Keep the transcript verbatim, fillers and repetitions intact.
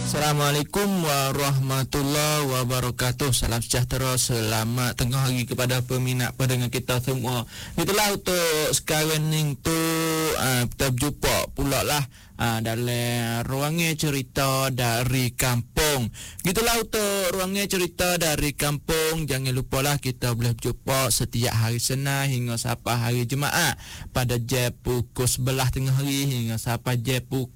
Assalamualaikum warahmatullahi wabarakatuh. Salam sejahtera, selamat tengah hari kepada peminat pendengar kita semua. Itulah untuk sekarang ni tu uh, kita berjumpa pula lah uh, dalam ruangan cerita dari kampung. Gitulah untuk ruangan cerita dari kampung. Jangan lupalah kita boleh berjumpa setiap hari Senin hingga sampai hari Jumaat pada jam pukul sebelas tengah hari hingga sampai jam pukul